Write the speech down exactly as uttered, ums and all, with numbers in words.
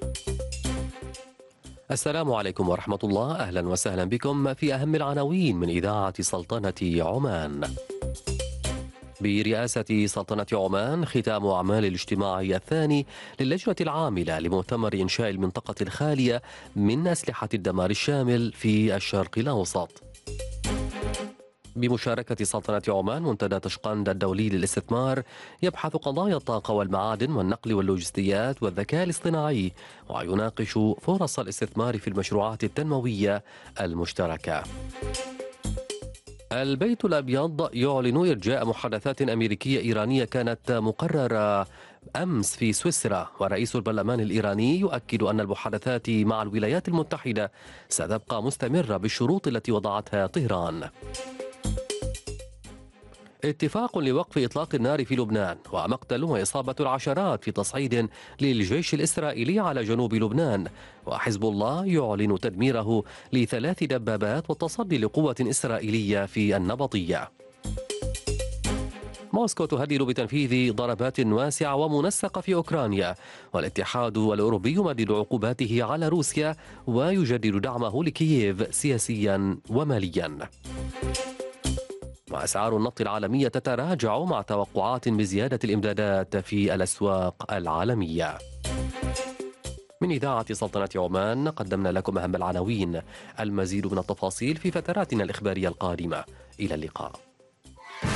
السلام عليكم ورحمة الله، أهلا وسهلا بكم في أهم العناوين من إذاعة سلطنة عمان. برئاسة سلطنة عمان ختام أعمال الاجتماع الثاني للجنة العاملة لمؤتمر إنشاء المنطقة الخالية من أسلحة الدمار الشامل في الشرق الأوسط. بمشاركة سلطنة عمان منتدى تشقند الدولي للاستثمار يبحث قضايا الطاقة والمعادن والنقل واللوجستيات والذكاء الاصطناعي، ويناقش فرص الاستثمار في المشروعات التنموية المشتركة. البيت الأبيض يعلن إرجاء محادثات أمريكية إيرانية كانت مقررة أمس في سويسرا، ورئيس البرلمان الإيراني يؤكد أن المحادثات مع الولايات المتحدة ستبقى مستمرة بالشروط التي وضعتها طهران. اتفاق لوقف إطلاق النار في لبنان، ومقتل وإصابة العشرات في تصعيد للجيش الإسرائيلي على جنوب لبنان، وحزب الله يعلن تدميره لثلاث دبابات والتصدي لقوة إسرائيلية في النبطية. موسكو تهدد بتنفيذ ضربات واسعة ومنسقة في أوكرانيا، والاتحاد الأوروبي يمدد عقوباته على روسيا ويجدد دعمه لكييف سياسيا وماليا. وأسعار النفط العالمية تتراجع مع توقعات بزيادة الإمدادات في الأسواق العالمية. من إذاعة سلطنة عمان قدمنا لكم أهم العناوين. المزيد من التفاصيل في فتراتنا الإخبارية القادمة. إلى اللقاء.